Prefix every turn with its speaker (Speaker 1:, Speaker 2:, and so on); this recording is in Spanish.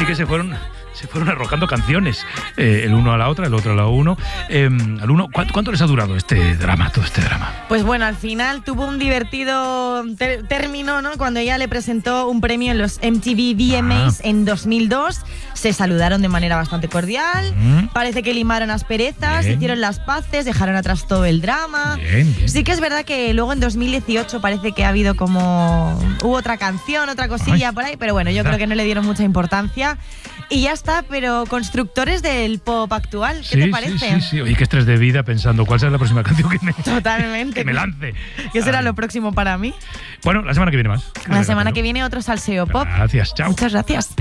Speaker 1: sí que se fueron arrojando canciones, el uno a la otra, el otro a la uno. Al uno, ¿cuánto les ha durado todo este drama?
Speaker 2: Pues bueno, al final tuvo un divertido término, ¿no? Cuando ella le presentó un premio en los MTV VMAs en 2002. Se saludaron de manera bastante cordial. Parece que limaron asperezas, hicieron las paces, dejaron atrás todo el drama.
Speaker 1: Bien.
Speaker 2: Sí que es verdad que luego en 2018 parece que ha habido hubo otra canción, otra cosilla por ahí, pero bueno, yo creo que no le dieron mucha importancia. Y ya está, pero constructores del pop actual, ¿qué te parece?
Speaker 1: Sí. Oye, qué estrés de vida pensando cuál será la próxima canción
Speaker 2: Totalmente.
Speaker 1: que me lance.
Speaker 2: ¿Qué será lo próximo para mí?
Speaker 1: Bueno, la semana que viene más.
Speaker 2: La semana que viene otro salseo pop.
Speaker 1: Gracias, chao.
Speaker 2: Muchas gracias.